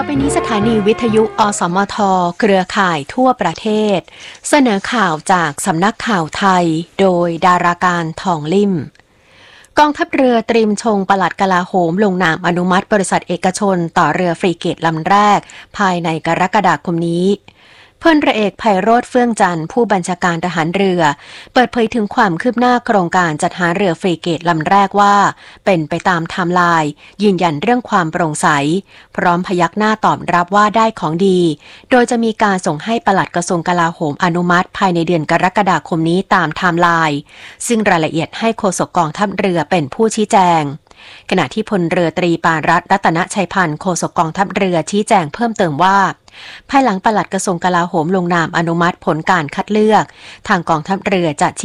ไปนี้สถานีวิทยุอสมทเครือข่ายทั่วประเทศเสนอข่าวจากสำนักข่าวไทยโดยดาราการทองลิ่มกองทัพเรือเตรียมชงปลัดกลาโหมลงนามอนุมัติบริษัทเอกชนต่อเรือฟรีเกตลำแรกภายในกรกฎาคมนี้พลเรือเอกไพโรจน์เฟื่องจันทร์ผู้บัญชาการทหารเรือเปิดเผยถึงความคืบหน้าโครงการจัดหาเรือฟรีเกตลำแรกว่าเป็นไปตามไทม์ไลน์ยืนยันเรื่องความโปร่งใสพร้อมพยักหน้าตอบรับว่าได้ของดีโดยจะมีการส่งให้ปลัดกระทรวงกลาโหมอนุมัติภายในเดือนกรกฎาคมนี้ตามไทม์ไลน์ซึ่งรายละเอียดให้โฆษกกองทัพเรือเป็นผู้ชี้แจงขณะที่พลเรือตรีปานรัตน์รัตนชัยพันธ์โฆษกกองทัพเรือชี้แจงเพิ่มเติมว่าภายหลังปลัดกระทรวงกลาโหมลงนามอนุมัติผลการคัดเลือกทางกองทัพเรือจะ